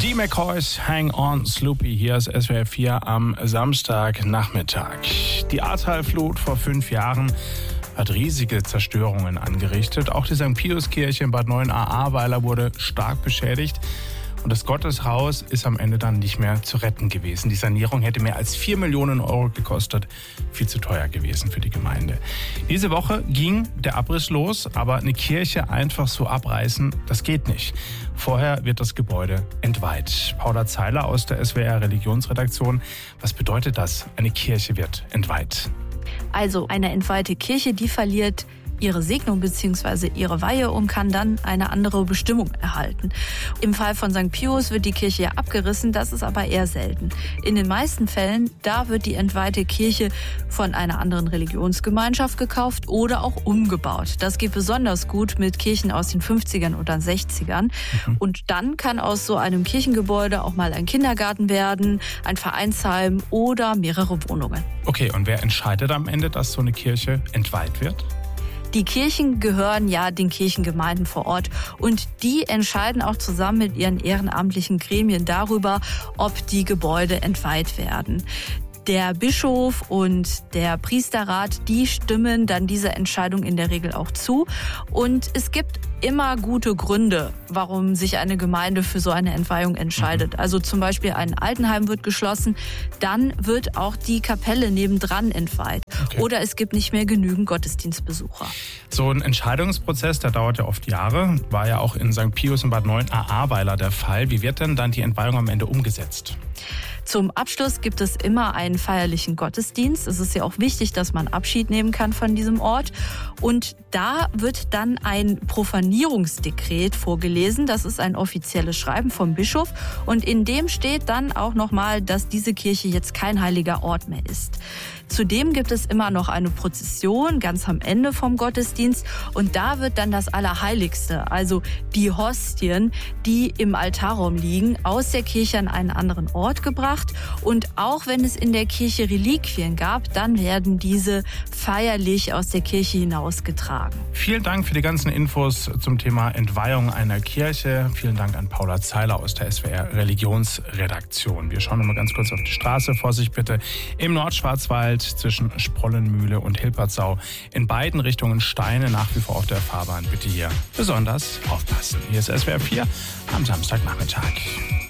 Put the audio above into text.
Die McCoys, Hang On Sloopy, hier ist SWR 4 am Samstagnachmittag. Die Ahrtal-Flut vor 5 Jahren hat riesige Zerstörungen angerichtet. Auch die St. Pius-Kirche in Bad Neuenahr-Ahrweiler wurde stark beschädigt. Und das Gotteshaus ist am Ende dann nicht mehr zu retten gewesen. Die Sanierung hätte mehr als 4 Millionen Euro gekostet. Viel zu teuer gewesen für die Gemeinde. Diese Woche ging der Abriss los, aber eine Kirche einfach so abreißen, das geht nicht. Vorher wird das Gebäude entweiht. Paula Zeiler aus der SWR Religionsredaktion. Was bedeutet das? Eine Kirche wird entweiht. Also eine entweihte Kirche, die verliert ihre Segnung bzw. ihre Weihe und kann dann eine andere Bestimmung erhalten. Im Fall von St. Pius wird die Kirche ja abgerissen, das ist aber eher selten. In den meisten Fällen, da wird die entweihte Kirche von einer anderen Religionsgemeinschaft gekauft oder auch umgebaut. Das geht besonders gut mit Kirchen aus den 50ern oder 60ern. Und dann kann aus so einem Kirchengebäude auch mal ein Kindergarten werden, ein Vereinsheim oder mehrere Wohnungen. Okay, und wer entscheidet am Ende, dass so eine Kirche entweiht wird? Die Kirchen gehören ja den Kirchengemeinden vor Ort und die entscheiden auch zusammen mit ihren ehrenamtlichen Gremien darüber, ob die Gebäude entweiht werden. Der Bischof und der Priesterrat, die stimmen dann dieser Entscheidung in der Regel auch zu. Und es gibt immer gute Gründe, warum sich eine Gemeinde für so eine Entweihung entscheidet. Also zum Beispiel ein Altenheim wird geschlossen, dann wird auch die Kapelle nebendran entweiht. Okay. Oder es gibt nicht mehr genügend Gottesdienstbesucher. So ein Entscheidungsprozess, der dauert ja oft Jahre. War ja auch in St. Pius und Bad Neuenahr-Ahrweiler der Fall. Wie wird denn dann die Entweihung am Ende umgesetzt? Zum Abschluss gibt es immer einen feierlichen Gottesdienst. Es ist ja auch wichtig, dass man Abschied nehmen kann von diesem Ort. Und da wird dann ein Profanierungsdekret vorgelesen. Das ist ein offizielles Schreiben vom Bischof. Und in dem steht dann auch nochmal, dass diese Kirche jetzt kein heiliger Ort mehr ist. Zudem gibt es immer noch eine Prozession ganz am Ende vom Gottesdienst. Und da wird dann das Allerheiligste, also die Hostien, die im Altarraum liegen, aus der Kirche an einen anderen Ort gebracht. Und auch wenn es in der Kirche Reliquien gab, dann werden diese feierlich aus der Kirche hinausgetragen. Vielen Dank für die ganzen Infos zum Thema Entweihung einer Kirche. Vielen Dank an Paula Zeiler aus der SWR Religionsredaktion. Wir schauen noch mal ganz kurz auf die Straße. Vorsicht bitte im Nordschwarzwald zwischen Sprollenmühle und Hilpertsau. In beiden Richtungen Steine nach wie vor auf der Fahrbahn. Bitte hier besonders aufpassen. Hier ist SWR 4 am Samstagnachmittag.